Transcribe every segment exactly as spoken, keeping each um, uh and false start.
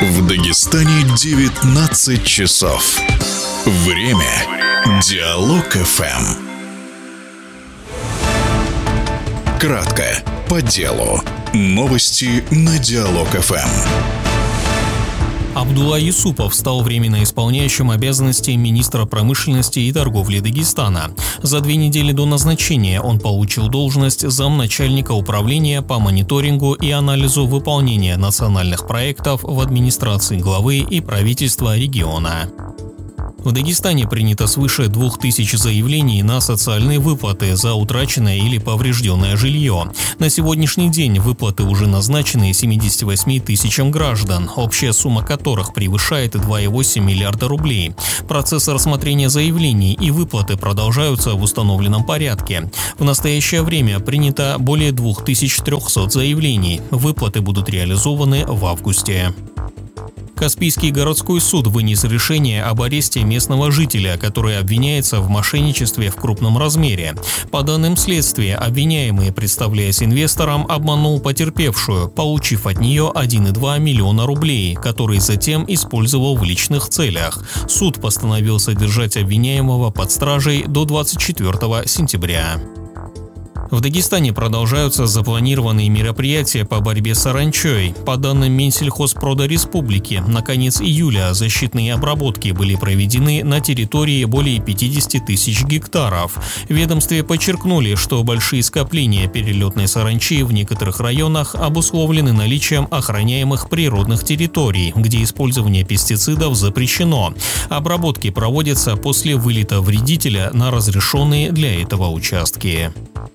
В Дагестане девятнадцать часов. Время Диалог эф эм. Кратко, по делу. Новости на Диалог эф эм. Абдулла Юсупов стал временно исполняющим обязанности министра промышленности и торговли Дагестана. За две недели до назначения он получил должность замначальника управления по мониторингу и анализу выполнения национальных проектов в администрации главы и правительства региона. В Дагестане принято свыше двух тысяч заявлений на социальные выплаты за утраченное или поврежденное жилье. На сегодняшний день выплаты уже назначены семидесяти восьми тысячам граждан, общая сумма которых превышает два целых восемь десятых миллиарда рублей. Процесс рассмотрения заявлений и выплаты продолжаются в установленном порядке. В настоящее время принято более двух тысяч трёхсот заявлений. Выплаты будут реализованы в августе. Каспийский городской суд вынес решение об аресте местного жителя, который обвиняется в мошенничестве в крупном размере. По данным следствия, обвиняемый, представляясь инвестором, обманул потерпевшую, получив от нее один целых два десятых миллиона рублей, которые затем использовал в личных целях. Суд постановил содержать обвиняемого под стражей до двадцать четвёртого сентября. В Дагестане продолжаются запланированные мероприятия по борьбе с саранчой. По данным Минсельхозпрода Республики, на конец июля защитные обработки были проведены на территории более пятидесяти тысяч гектаров. В ведомстве подчеркнули, что большие скопления перелетной саранчи в некоторых районах обусловлены наличием охраняемых природных территорий, где использование пестицидов запрещено. Обработки проводятся после вылета вредителя на разрешенные для этого участки.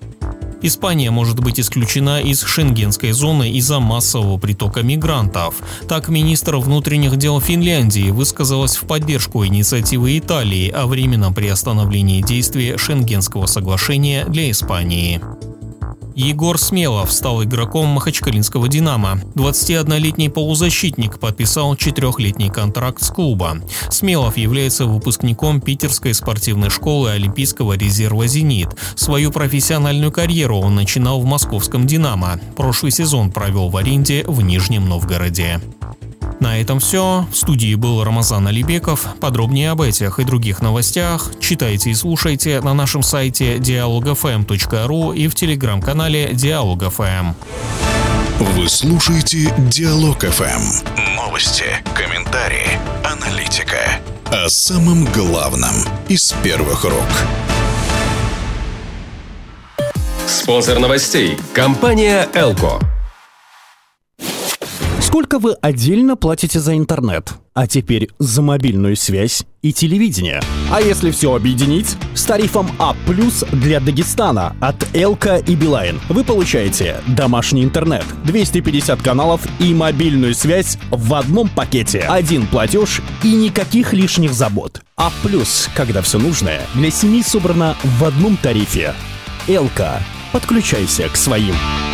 Испания может быть исключена из шенгенской зоны из-за массового притока мигрантов. Так, министр внутренних дел Финляндии высказалась в поддержку инициативы Италии о временном приостановлении действия Шенгенского соглашения для Испании. Егор Смелов стал игроком махачкалинского «Динамо». двадцатиоднолетний полузащитник подписал четырехлетний контракт с клубом. Смелов является выпускником Питерской спортивной школы Олимпийского резерва «Зенит». Свою профессиональную карьеру он начинал в московском «Динамо». Прошлый сезон провел в аренде в Нижнем Новгороде. На этом все. В студии был Рамазан Алибеков. Подробнее об этих и других новостях читайте и слушайте на нашем сайте диалог эф эм точка ру и в телеграм-канале Диалог эф эм. Вы слушаете Диалог эф эм. Новости, комментарии, аналитика. О самом главном из первых рук. Спонсор новостей – компания «Элко». Сколько вы отдельно платите за интернет? А теперь за мобильную связь и телевидение. А если все объединить? С тарифом А плюс для Дагестана от Элко и Билайн вы получаете домашний интернет, двести пятьдесят каналов и мобильную связь в одном пакете. Один платеж и никаких лишних забот. А плюс, когда все нужное для семьи собрано в одном тарифе. Элко. Подключайся к своим.